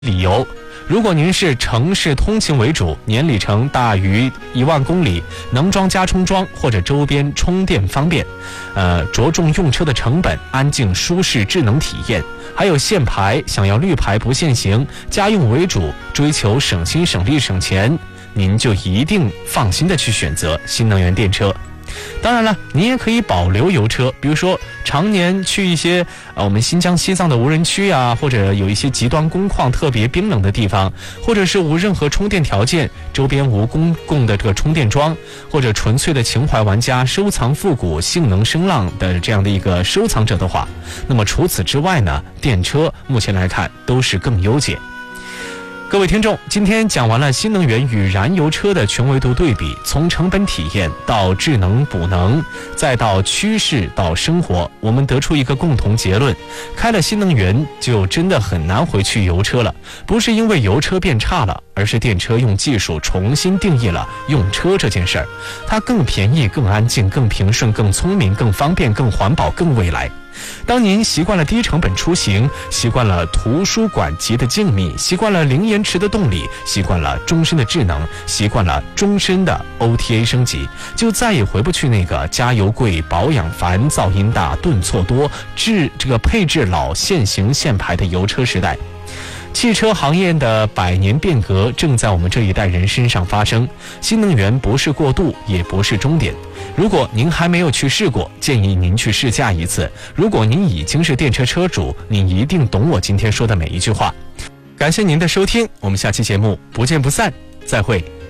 理由。如果您是城市通勤为主，年里程大于1万公里，能装加充装或者周边充电方便，着重用车的成本、安静、舒适、智能体验，还有限牌，想要绿牌不限行，家用为主，追求省心省力省钱，您就一定放心的去选择新能源电车。当然了，你也可以保留油车，比如说常年去一些我们新疆西藏的无人区啊，或者有一些极端工况特别冰冷的地方，或者是无任何充电条件，周边无公共的这个充电桩，或者纯粹的情怀玩家收藏复古性能声浪的这样的一个收藏者的话，那么除此之外呢，电车目前来看都是更优解。各位听众，今天讲完了新能源与燃油车的全维度对比，从成本体验到智能补能，再到趋势到生活，我们得出一个共同结论：开了新能源就真的很难回去油车了。不是因为油车变差了，而是电车用技术重新定义了用车这件事儿，它更便宜、更安静、更平顺、更聪明、更方便、更环保、更未来。当您习惯了低成本出行，习惯了图书馆级的静谧，习惯了零延迟的动力，习惯了终身的智能，习惯了终身的 OTA 升级，就再也回不去那个加油贵、保养烦、噪音大、顿挫多、配置老、限行限牌的油车时代。汽车行业的100年变革正在我们这一代人身上发生，新能源不是过渡，也不是终点。如果您还没有去试过，建议您去试驾一次。如果您已经是电车车主，您一定懂我今天说的每一句话。感谢您的收听，我们下期节目不见不散，再会。